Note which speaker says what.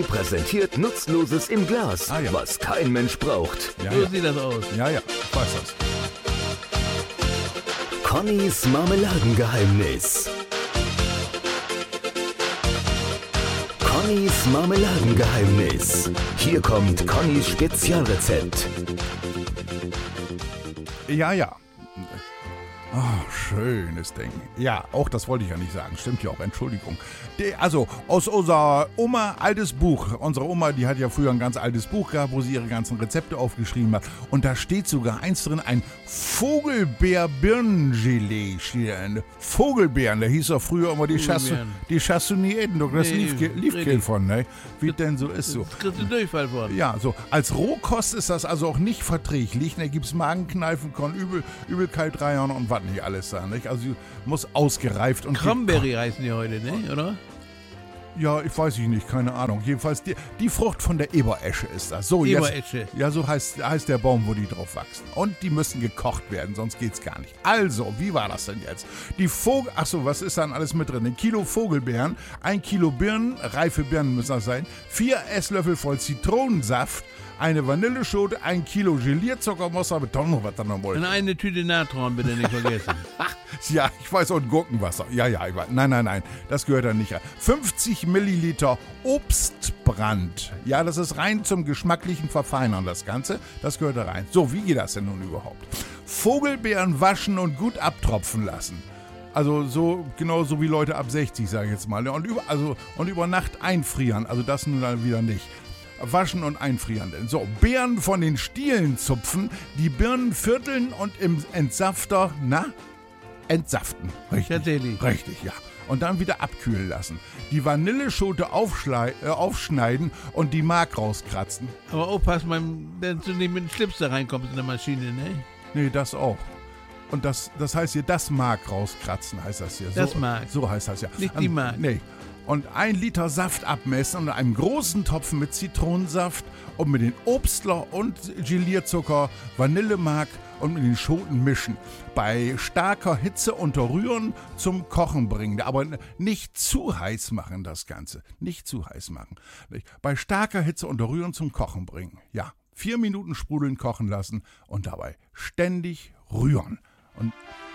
Speaker 1: Präsentiert Nutzloses im Glas,
Speaker 2: ja.
Speaker 1: was kein Mensch braucht.
Speaker 2: Ja,
Speaker 3: So
Speaker 2: ja.
Speaker 3: sieht das aus.
Speaker 2: Ja, ich weiß das.
Speaker 1: Connys Marmeladengeheimnis. Connys Marmeladengeheimnis. Hier kommt Connys Spezialrezept.
Speaker 2: Ja. Schönes Ding. Ja, auch das wollte ich ja nicht sagen. Stimmt ja auch, Entschuldigung. Also, aus unserer Oma, altes Buch. Unsere Oma, die hat ja früher ein ganz altes Buch gehabt, wo sie ihre ganzen Rezepte aufgeschrieben hat. Und da steht sogar eins drin, ein Vogelbeer-Birnengelee. Vogelbeeren, da hieß doch früher immer die Chassonieten. Das lief von, ne? Wie denn so ist so.
Speaker 3: Das kriegst du Durchfall von.
Speaker 2: Ja, so. Als Rohkost ist das also auch nicht verträglich. Da gibt's Magenkneifen, Übelkeit Reihen und was nicht alles da, nicht? Also muss ausgereift und
Speaker 3: Cranberry heißen die heute, ne? Oder?
Speaker 2: ja, ich weiß nicht, keine Ahnung. Jedenfalls die Frucht von der Eberesche ist das. So,
Speaker 3: Eberesche.
Speaker 2: Jetzt, ja, so heißt der Baum, wo die drauf wachsen. Und die müssen gekocht werden, sonst geht's gar nicht. Also, wie war das denn jetzt? Was ist dann alles mit drin? 1 Kilo Vogelbeeren, 1 Kilo Birnen, reife Birnen müssen das sein, 4 Esslöffel voll Zitronensaft, eine Vanilleschote, 1 Kilo Gelierzucker, muss aber doch noch was da noch wollen.
Speaker 3: Und eine Tüte Natron bitte nicht vergessen.
Speaker 2: Ja, ich weiß, und Gurkenwasser. Ja, ich weiß. Nein, das gehört da nicht rein. 50 Milliliter Obstbrand. Ja, das ist rein zum geschmacklichen Verfeinern, das Ganze. Das gehört da rein. So, wie geht das denn nun überhaupt? Vogelbeeren waschen und gut abtropfen lassen. Also genauso wie Leute ab 60, sage ich jetzt mal. Und über Nacht einfrieren. Also das nun dann wieder nicht. Waschen und einfrieren. So, Beeren von den Stielen zupfen, die Birnen vierteln und im Entsafter, entsaften. Richtig.
Speaker 3: Tatsächlich.
Speaker 2: Richtig, ja. Und dann wieder abkühlen lassen. Die Vanilleschote aufschneiden und die Mark rauskratzen.
Speaker 3: Aber aufpassen, wenn du nicht mit dem Schlips da reinkommst in der Maschine, ne?
Speaker 2: Nee, das auch. Und das heißt hier, das Mark rauskratzen, heißt das hier.
Speaker 3: Das Mark.
Speaker 2: So heißt das ja.
Speaker 3: Nicht die Mark.
Speaker 2: Nee. Und 1 Liter Saft abmessen und einen großen Topf mit Zitronensaft und mit den Obstler und Gelierzucker, Vanillemark und mit den Schoten mischen. Bei starker Hitze unterrühren, zum Kochen bringen. Aber nicht zu heiß machen, das Ganze. Nicht zu heiß machen. Bei starker Hitze unterrühren, zum Kochen bringen. Ja, 4 Minuten sprudeln kochen lassen und dabei ständig rühren. Und